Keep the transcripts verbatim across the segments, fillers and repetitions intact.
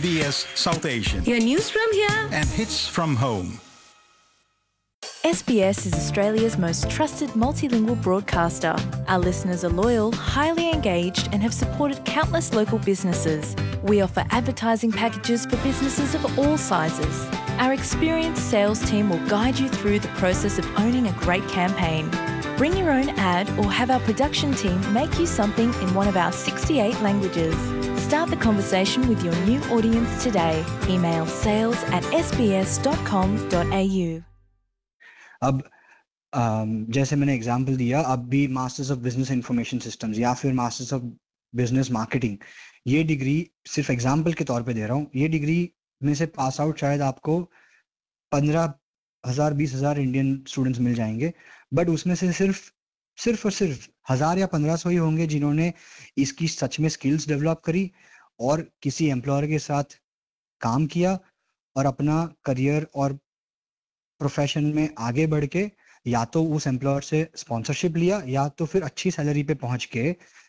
B S South Asian. Your news from here And hits from home. S B S is Australia's most trusted multilingual broadcaster. Our listeners are loyal, highly engaged, and have supported countless local businesses. We offer advertising packages for businesses of all sizes. Our experienced sales team will guide you through the process of owning a great campaign. Bring your own ad or have our production team make you something in one of our sixty-eight languages. Start the conversation with your new audience today. Email sales at s b s dot com dot a u. अब um, जैसे मैंने example दिया, अब भी masters of business information systems या फिर masters of business marketing, ये degree सिर्फ एग्जांपल के तौर पे दे रहा हूँ, ये डिग्री में से पास आउट शायद आपको पंद्रह हजार बीस हजार इंडियन स्टूडेंट्स मिल जाएंगे, बट उसमें से सिर्फ सिर्फ और सिर्फ हजार या पंद्रह सौ ही होंगे जिन्होंने इसकी सच में स्किल्स डेवलप करी और किसी एम्प्लॉयर के साथ काम किया और अपना करियर और प्रोफेशन में आगे बढ़ के या तो उस एम्प्लॉयर से स्पॉन्सरशिप लिया या तो फिर अच्छी सैलरी पे पहुंच के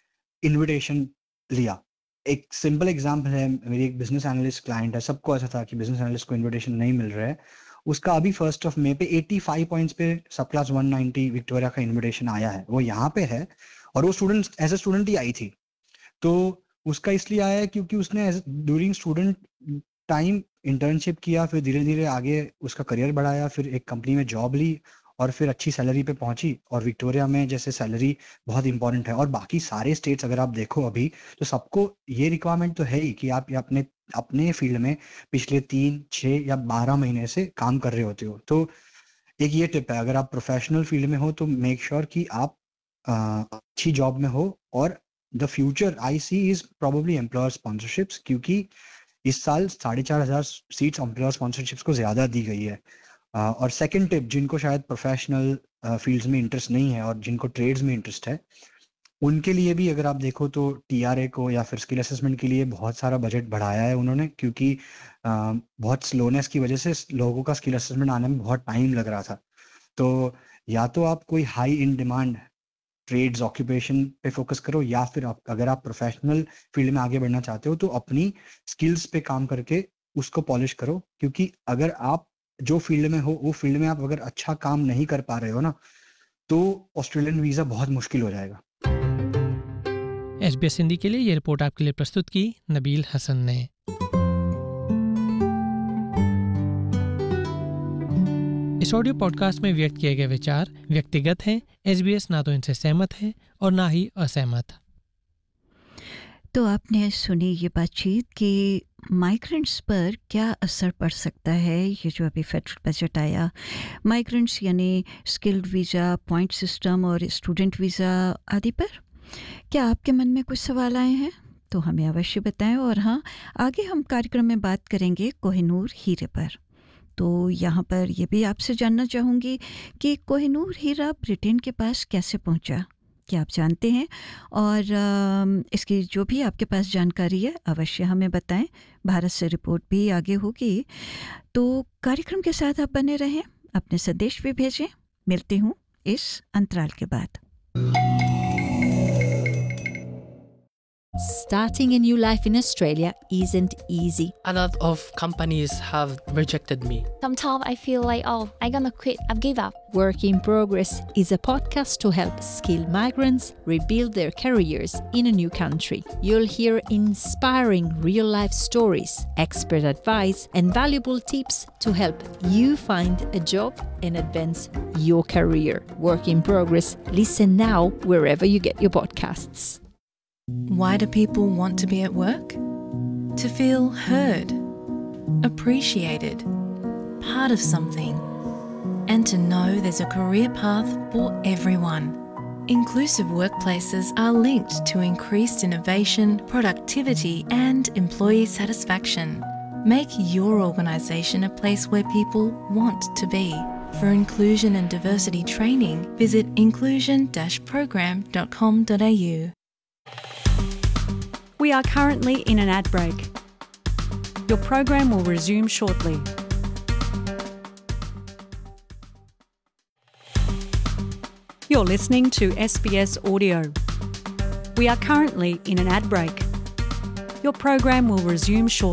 इनविटेशन लिया। एक सिंपल एग्जांपल है, मेरी एक बिजनेस एनालिस्ट क्लाइंट है, सबको ऐसा था कि बिजनेस एनालिस्ट को इनविटेशन नहीं मिल रहा है, उसका अभी फर्स्ट ऑफ मे पे पचासी पॉइंट्स पे सब क्लास एक सौ नब्बे विक्टोरिया का इनविटेशन आया है, वो यहाँ पे है और वो स्टूडेंट एज ए स्टूडेंट ही आई थी। तो उसका इसलिए आया है क्योंकि उसने ड्यूरिंग स्टूडेंट टाइम इंटर्नशिप किया, फिर धीरे धीरे आगे उसका करियर बढ़ाया, फिर एक कंपनी में जॉब ली और फिर अच्छी सैलरी पे पहुंची। और विक्टोरिया में जैसे सैलरी बहुत इंपॉर्टेंट है और बाकी सारे स्टेट्स अगर आप देखो अभी तो सबको ये रिक्वायरमेंट तो है ही कि आप अपने अपने फील्ड में पिछले तीन छः या बारह महीने से काम कर रहे होते हो। तो एक ये टिप है, अगर आप प्रोफेशनल फील्ड में हो तो मेक श्योर sure कि आप आ, अच्छी जॉब में हो। और the future I C is probably employer sponsorships, क्योंकि इस साल साढ़े चार हजार सीट्स एम्प्लॉयर स्पॉन्सरशिप्स को ज्यादा दी गई है। uh, और सेकंड टिप, जिनको शायद प्रोफेशनल फील्ड्स में इंटरेस्ट नहीं है और जिनको ट्रेड्स में इंटरेस्ट है, उनके लिए भी अगर आप देखो तो टीआरए को या फिर स्किल असेसमेंट के लिए बहुत सारा बजट बढ़ाया है उन्होंने, क्योंकि uh, बहुत स्लोनेस की वजह से लोगों का स्किल असेसमेंट आने में बहुत टाइम लग रहा था। तो या तो आप कोई high in demand trades occupation पे फोकस करो, या फिर आप अगर आप प्रोफेशनल फील्ड में आगे बढ़ना चाहते हो तो अपनी स्किल्स पे काम करके उसको पॉलिश करो, क्योंकि अगर आप जो फील्ड में हो वो फील्ड में आप अगर अच्छा काम नहीं कर पा रहे हो ना, तो ऑस्ट्रेलियन वीजा बहुत मुश्किल हो जाएगा। एसबीएस हिंदी के लिए ये रिपोर्ट आपके लिए प्रस्तुत की नबील हसन ने। इस ऑडियो पॉडकास्ट में व्यक्त किए गए विचार व्यक्तिगत हैं। एसबीएस ना तो इनसे सहमत है और ना ही असहमत। तो आपने सुनी ये बातचीत कि माइग्रेंट्स पर क्या असर पड़ सकता है, ये जो अभी फेडरल बजट आया, माइग्रेंट्स यानी स्किल्ड वीज़ा, पॉइंट सिस्टम और स्टूडेंट वीज़ा आदि पर। क्या आपके मन में कुछ सवाल आए हैं तो हमें अवश्य बताएं। और हाँ, आगे हम कार्यक्रम में बात करेंगे कोहिनूर हीरे पर। तो यहाँ पर ये भी आपसे जानना चाहूँगी कि कोहिनूर हीरा ब्रिटेन के पास कैसे पहुँचा, क्या आप जानते हैं? और इसकी जो भी आपके पास जानकारी है अवश्य हमें बताएं। भारत से रिपोर्ट भी आगे होगी, तो कार्यक्रम के साथ आप बने रहें, अपने संदेश भी भेजें। मिलती हूँ इस अंतराल के बाद। Starting a new life in Australia isn't easy. A lot of companies have rejected me. Sometimes I feel like, oh, I'm gonna quit, I've give up. Work in Progress is a podcast to help skilled migrants rebuild their careers in a new country. You'll hear inspiring real-life stories, expert advice, and valuable tips to help you find a job and advance your career. Work in Progress. Listen now wherever you get your podcasts. Why do people want to be at work? To feel heard, appreciated, part of something, and to know there's a career path for everyone. Inclusive workplaces are linked to increased innovation, productivity, and employee satisfaction. Make your organisation a place where people want to be. For inclusion and diversity training, visit inclusion dash program dot com dot a u. We are currently in an ad break. Your program will resume shortly. You're listening to S B S Audio. We are currently in an ad break. Your program will resume shortly.